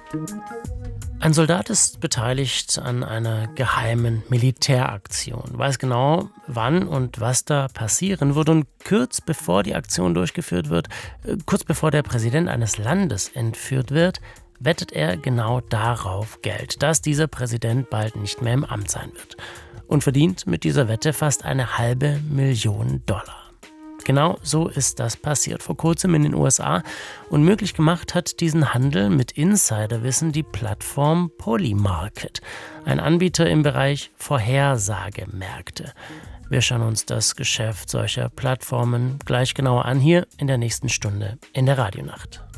Ein Soldat ist beteiligt an einer geheimen Militäraktion, weiß genau, wann und was da passieren wird und kurz bevor die Aktion durchgeführt wird, kurz bevor der Präsident eines Landes entführt wird, wettet er genau darauf Geld, dass dieser Präsident bald nicht mehr im Amt sein wird und verdient mit dieser Wette fast $500.000. Genau so ist das passiert vor kurzem in den USA und möglich gemacht hat diesen Handel mit Insiderwissen die Plattform Polymarket, ein Anbieter im Bereich Vorhersagemärkte. Wir schauen uns das Geschäft solcher Plattformen gleich genauer an hier in der nächsten Stunde in der Radionacht.